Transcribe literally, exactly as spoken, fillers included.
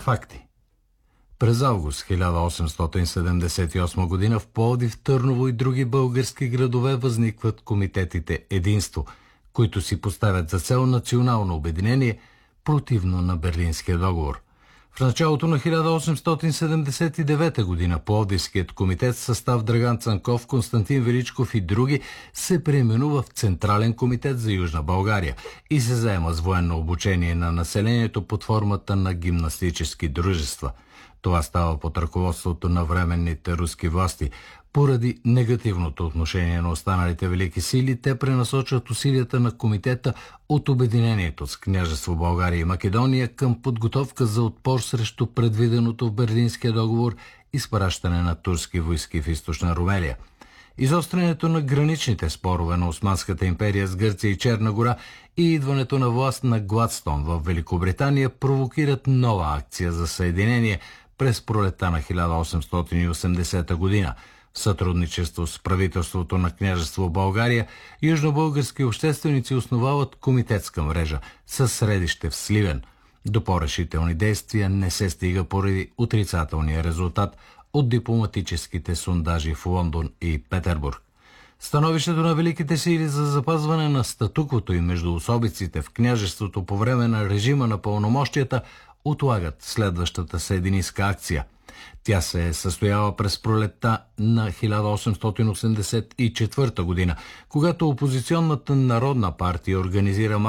Факти. През август хиляда осемстотин седемдесет и осма година в Пловдив, Търново и други български градове възникват комитетите Единство, които си поставят за цел национално обединение, противно на Берлинския договор. В началото на хиляда осемстотин седемдесет и девета година Пловдивският комитет в състав Драган Цанков, Константин Величков и други се преименува в Централен комитет за Южна България и се заема с военно обучение на населението под формата на гимнастически дружества. Това става под ръководството на временните руски власти. Поради негативното отношение на останалите велики сили, те пренасочват усилията на комитета от обединението с княжество България и Македония към подготовка за отпор срещу предвиденото в Берлинския договор изпращане на турски войски в източна Румелия. Изострянето на граничните спорове на Османската империя с Гърция и Черна гора и идването на власт на Гладстон в Великобритания провокират нова акция за съединение през пролета на хиляда осемстотин и осемдесета година. В сътрудничество с правителството на княжество България, южнобългарски общественици основават комитетска мрежа със средище в Сливен. До по-решителни действия не се стига поради отрицателния резултат от дипломатическите сондажи в Лондон и Петербург. Становището на великите сили за запазване на статуквото и междуособиците в княжеството по време на режима на пълномощията отлагат следващата съединистка акция. Тя се е състояла през пролетта на хиляда осемстотин осемдесет и четвърта година, когато опозиционната Народна партия организира